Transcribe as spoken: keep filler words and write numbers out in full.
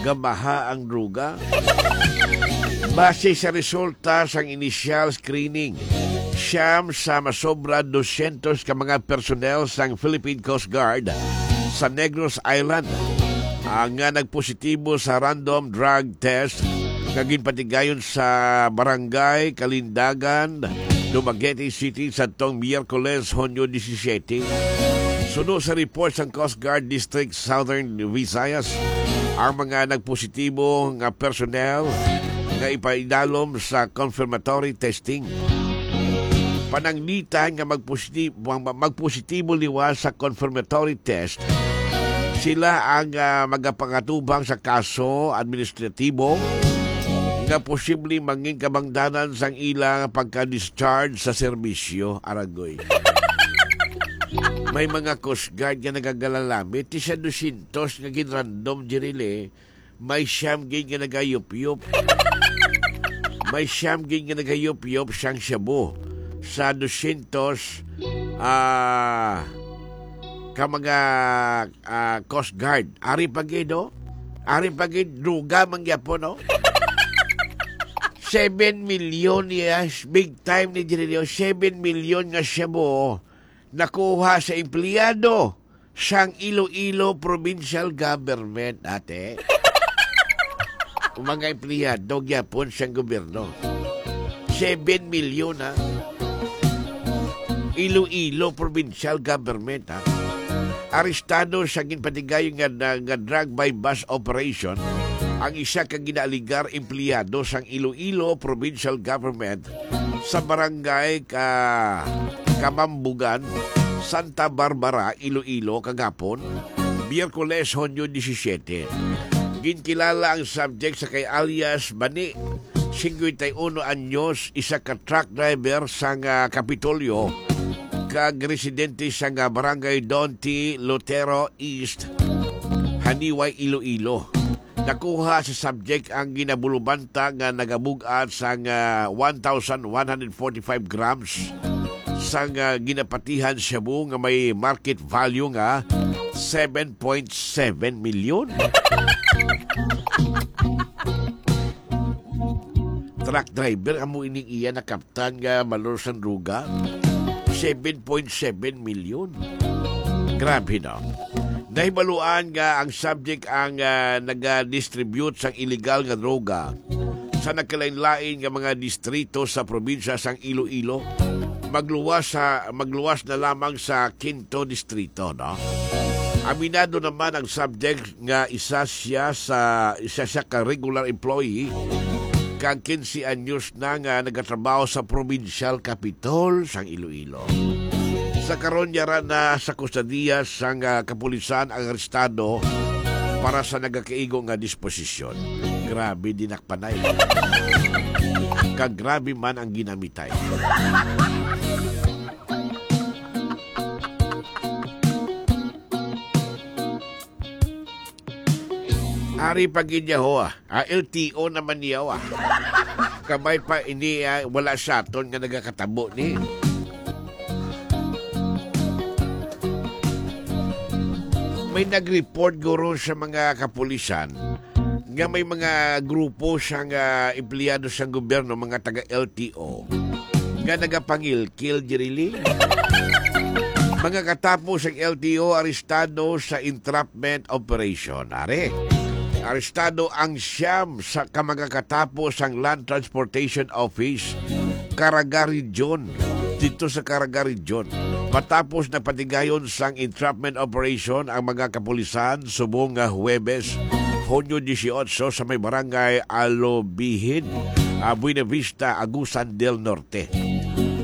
gamaha ang druga. Base sa resulta sang initial screening, siyam sa masobra dosyentos ka mga personnel sang Philippine Coast Guard sa Negros Island ang nga nagpositibo sa random drug test nga ginpatigayon sa Barangay Kalindagan, Dumaguete City sa tong Miyerkules, Hunyo seventeen. Suno sa report sang Coast Guard District Southern Visayas, ang mga nagpositibo nga personnel nga ipaidalom sa confirmatory testing. Pananglitan nga magpositibo, magpositibo liwa sa confirmatory test, sila ang uh, magapangatubang sa kaso administratibo nga posibleng mangin kabangdanan sang ilang pagka-discharge sa serbisyo. Aragoy. May mga Coast Guard nga nagagalalami, ti siya dusintos nga ginrandom jirile, may siyam gin nga nagayup-yup. May siyam gin nga nagayup-yup siyang shabu. Sa dusintos, ah, ka mga uh, Coast Guard. Ari pagid, no? Ari pagid, druga mangyapo, no? Seven million, yes. Big time ni Jirilio. Seven million nga shabu nakuha sa empleyado sang Iloilo Provincial Government, ate. Mga empleyado gyapon sang gobyerno. Seven million, ha? Iloilo Provincial Government, ha? Arestado sa ginpatigayon nga, nga drug by bus operation ang isa kang ginaligar empleyado sang Iloilo Provincial Government sa barangay ka Kamambugan, Santa Barbara, Iloilo, kagapon, Miyerkules, Hunyo seventeen. Ginkilala ang subject sa kay alias Bani, fifty-one anyos, isa ka truck driver sa uh, Kapitolyo, kag residente sa uh, barangay Donti, Lotero East, Haniway, Iloilo. Nakuha sa subject ang ginabulubanta nga nagabugat sa uh, one thousand one hundred forty-five grams sa uh, ginapatihan shabu nga may market value nga seven point seven million. Truck driver amo ining iya na kaptan nga malorsan druga seven point seven million. Grabe na. Nahibaluan nga ang subject ang uh, nag-distribute sang illegal nga droga sa nagkalain-lain nga mga distrito sa probinsya sang Iloilo. Magluwas sa magluwas na lamang sa Quinto distrito, no? Aminado naman ang subject nga isa siya sa isa siya ka regular employee kang fifteen anyos na nga nagatrabaho sa provincial capital sang Iloilo. Sa karon yara na sa kustadiya sang uh, kapulisan ang arestado para sa nagakaigo nga disposisyon. Grabe dinakpanay. Kag grabe man ang ginamitay. Ari pagin niya ho, ah. L T O naman niya ho, ah. Kamay pa, ini, ah, wala saton nga nagakatabo ni. May nag-report guro sa mga kapulisan nga may mga grupo siyang uh, empleyado sa gobyerno, mga taga-L T O, nga nagapangil-kill, jirili. Mga katapos ang L T O arestado sa entrapment operation. Are, arestado ang siyam sa kamagakatapos ang Land Transportation Office, Caraga Region, dito sa Caraga Region. Matapos na patigayon sang entrapment operation ang mga kapulisan subong nga Huwebes, Hunyo eighteen sa may barangay Alobihin, uh, Buena Vista, Agusan del Norte.